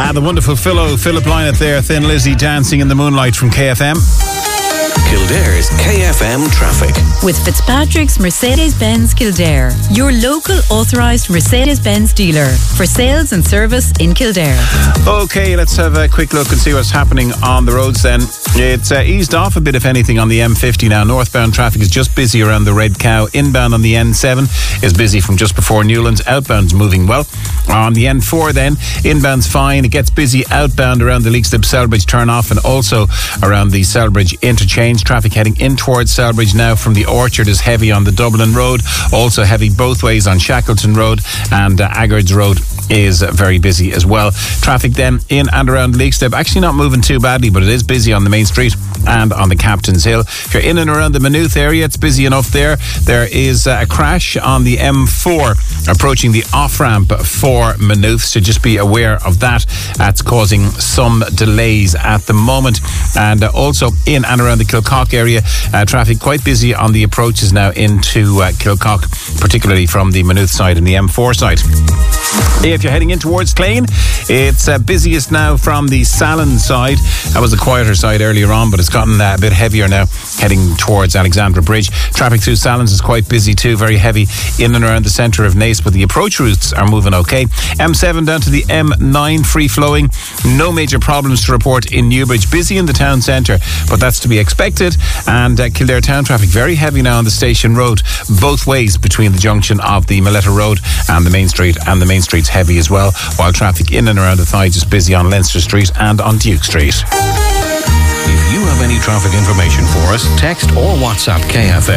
The wonderful Philip Lynott there, Thin Lizzy dancing in the moonlight from KFM. Kildare's KFM traffic. With Fitzpatrick's Mercedes-Benz Kildare, your local authorised Mercedes-Benz dealer for sales and service in Kildare. Okay, let's have a quick look and see what's happening on the roads then. It's eased off a bit, if anything, on the M50 now. Northbound traffic is just busy around the Red Cow. Inbound on the N7 is busy from just before Newlands. Outbound's moving well. On the N4 then, inbound's fine. It gets busy outbound around the Leixlip-Selbridge turn-off and also around the Selbridge interchange. Traffic heading in towards Selbridge now from the Orchard is heavy on the Dublin Road. Also heavy both ways on Shackleton Road, and Aggards Road is very busy as well. Traffic then in and around Leixlip actually not moving too badly, but it is busy on the main street and on the Captain's Hill. If you're in and around the Maynooth area, it's busy enough there. There is a crash on the M4 approaching the off-ramp for Maynooth, so just be aware of that. That's causing some delays at the moment. And also in and around the Kilcock area, traffic quite busy on the approaches now into Kilcock, particularly from the Maynooth side and the M4 side. If you're heading in towards Clane, it's busiest now from the Salon side. That was the quieter side earlier on, but it's gotten a bit heavier now heading towards Alexandra Bridge. Traffic through Salons is quite busy too, very heavy in and around the centre of Naas, but the approach routes are moving okay. M7 down to the M9 free flowing. No major problems to report in Newbridge. Busy in the town centre, but that's to be expected. And Kildare town traffic very heavy now on the Station Road, both ways between the junction of the Milletta Road and the Main Street, and the Main Street's heavy as well, while traffic in and around the Thigh is busy on Leinster Street and on Duke Street. If you have any traffic information for us, text or WhatsApp KFM